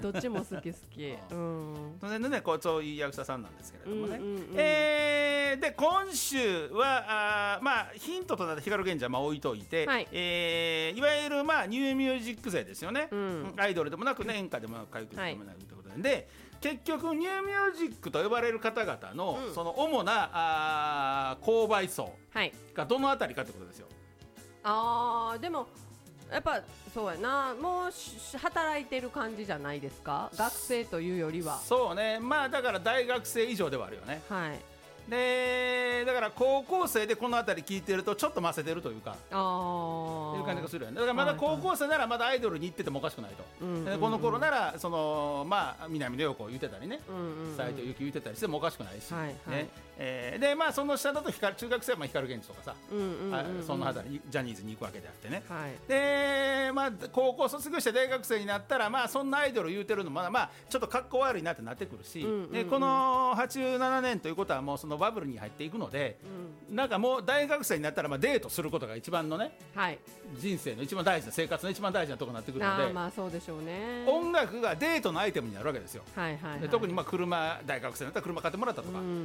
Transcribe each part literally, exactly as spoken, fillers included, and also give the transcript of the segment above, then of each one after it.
どっちも好き好き、うん、 それでねこうそういう役者さんなんですけれどもね、 うんうんうん、 えー、で今週はあまあヒントとなった光源氏はまあ置いといて、はい、えー、いわゆるまあニューミュージック勢ですよね、うん、アイドルでもなくね演歌でもなく歌謡曲でもなくということで、はい、で結局ニューミュージックと呼ばれる方々の、うん、その主なあ購買層がどのあたりかということですよ。 あーでもやっぱそうやな、もう働いてる感じじゃないですか、学生というよりは。 そうね、まあだから大学生以上ではあるよね。 はい。 でだから高校生でこの辺り聞いてるとちょっとませてるというか、 あいう感じがするよね。だからまだ高校生ならまだアイドルに行っててもおかしくないと、はいはい、この頃ならその、まあ、南野陽子言ってたりね、斉藤由貴言ってたりしてもおかしくないし、はいはい、ねえー、でまあその下だと光中学生はまあ光源氏とかさ、その辺りジャニーズに行くわけであってね、はい、で、まあ、高校卒業して大学生になったら、まあ、そんなアイドル言うてるのもまだ、まあ、ちょっと格好悪いなってなってくるし、うんうんうん、でこのはちじゅうななねんということはもうそのバブルに入っていくので、うん、なんかもう大学生になったらまあデートすることが一番のね、はい、人生の一番大事な生活の一番大事なところになってくるので、 あ、まあそうでしょうね、 音楽がデートのアイテムになるわけですよ、 はいはいはい、 で特にまあ車大学生だったら車買ってもらったとか、うんうん、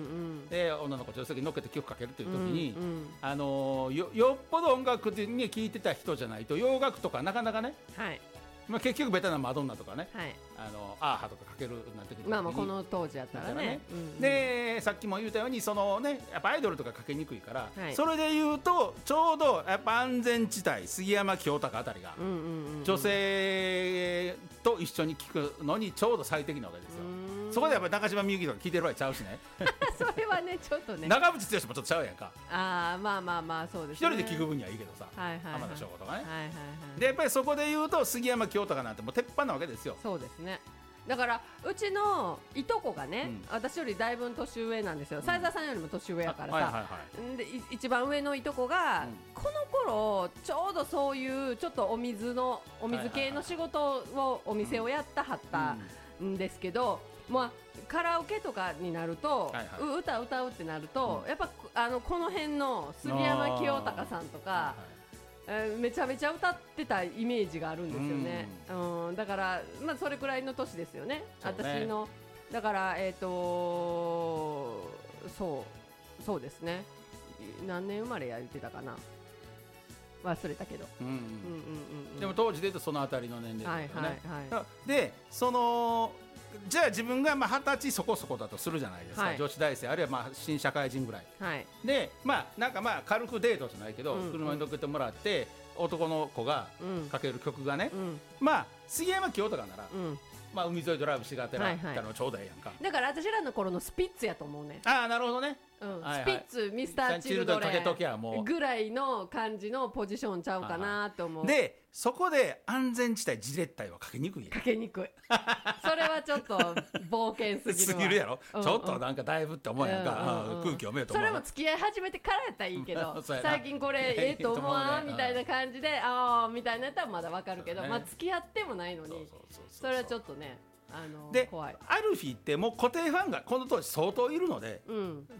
で女の子助手席に乗っけて曲かけるという時に、うんうん、あのー、よ, よっぽど音楽に聴いてた人じゃないと洋楽とかなかなかね、はい、まあ、結局ベタなマドンナとかね、はい、あのアーハとかかけるなってくる、 まあまあこの当時やったらね、ね、 うんうん、でさっきも言ったようにその、ね、やっぱアイドルとかかけにくいから、はい、それで言うとちょうどやっぱ安全地帯杉山清隆あたりが、うんうんうんうん、女性と一緒に聴くのにちょうど最適なわけですよ。そこでやっぱり中島みゆきとか聴いてるわけちゃうしねそれはねちょっとね長渕剛もちょっとちゃうやんか。 あーまあまあまあそうですね、 一人で聴く分にはいいけどさ、はいはいはい、浜田省吾とかね、はいはいはい、でやっぱりそこで言うと杉山清隆なんてもう鉄板なわけですよ。 そうですね、だからうちのいとこがね、うん、私よりだいぶ年上なんですよ、斉沢さんよりも年上やからさ、はいはいはい、で一番上のいとこが、うん、この頃ちょうどそういうちょっとお水のお水系の仕事をお店をやったはったんですけど、まあ、カラオケとかになると、はいはい、歌歌うってなると、うん、やっぱあのこの辺の杉山清隆さんとか、はいはい、えー、めちゃめちゃ歌ってたイメージがあるんですよね、うんうん、だから、まあ、それくらいの年ですよね、私のだからえっ、ー、とそうそうですね、何年生まれや言ってたかな忘れたけど、うんうんうんうん、 でも当時で言うとそのあたりの年齢ですよね、 はいはいはい、 でそのじゃあ自分がまあはたちそこそこだとするじゃないですか、はい、女子大生あるいはまあ新社会人ぐらい、はい、でまあなんかまあ軽くデートじゃないけど、うんうん、車に乗っけてもらって男の子がかける曲がね、うん、まあ杉山清隆なら、うん、まあ、海沿いドライブしがてらったのちょうだいやんか、はいはい、 だから私らの頃のスピッツやと思うね。 ああなるほどね、 うん、はいはい、スピッツミスターチルドレンぐらいの感じのポジションちゃうかなと思う。 でそこで安全地帯ジレッタイはかけにくいやん、 かけにくいそれはちょっと冒険すぎるわすぎるやろ、うんうん、ちょっとなんかだいぶって思うやんか、うんうんうん、空気読めよと思う。 それも付き合い始めてからやったらいいけど最近これええと思わんみたいな感じでああみたいなやったらまだわかるけど、ね、まあ、付き合ってもないのにそれはちょっとねあので怖い。 アルフィーってもう固定ファンがこの当時相当いるので、うん、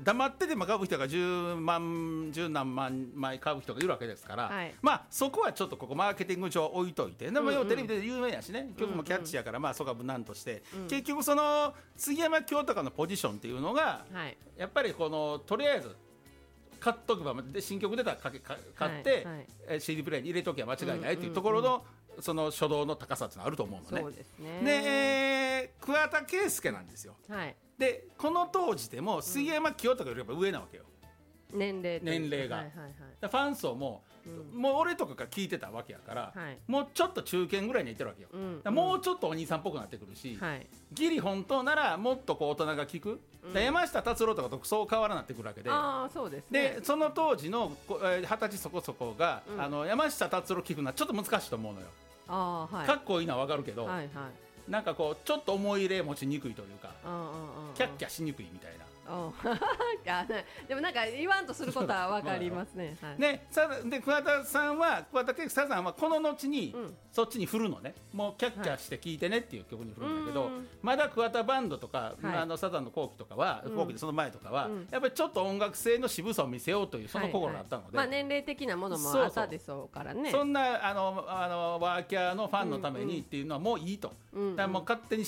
黙ってでも買う人がじゅうまんじゅう何万枚買う人がいるわけですから、はい、まあそこはちょっとここマーケティング上置いといて、でも、うんうん、テレビで有名やしね曲もキャッチやから、うんうん、まあそこは無難として、うん、結局その杉山清隆のポジションっていうのが、はい、やっぱりこのとりあえず買っとけばで新曲出たら買って、はいはい、シーディー プレイに入れときゃ間違いないというところの、うんうんうん、その初動の高さってのあると思うのね。 そうですね。 で、えー、桑田佳祐なんですよ、はい、でこの当時でも杉山清隆よりやっぱ上なわけよ、 年齢年齢が、はいはいはい、ファン層も、うん、もう俺とかが聞いてたわけやから、はい、もうちょっと中堅ぐらいにいってるわけよ、うんうん、もうちょっとお兄さんっぽくなってくるし、はい、ギリ本当ならもっとこう大人が聞く、うん、山下達郎とかとそう変わらなってくるわけで、 あそうですね、 でその当時の二十歳そこそこが、うん、あの山下達郎聞くのはちょっと難しいと思うのよ。あ、はい、かっこいいのは分かるけど、はいはい、なんかこうちょっと思い入れ持ちにくいというか、キャッキャしにくいみたいなあでもなんか言わんとすることは分かりますね。はい、 ねで桑田さんは桑田佳祐さんはこの後に、うん、そっちに振るのね、もうキャッキャして聴いてねっていう曲に振るんだけど、はい、まだ桑田バンドとか、はい、あのサザンの後期とかは、うん、後期でその前とかは、うん、やっぱりちょっと音楽性の渋さを見せようというその心があったので、 はいはい、まあ、年齢的なものもあったでしょうからね。 そんなあのあのワーキャーのファンのためにっていうのはもういいと、うんうん、だからもう勝手に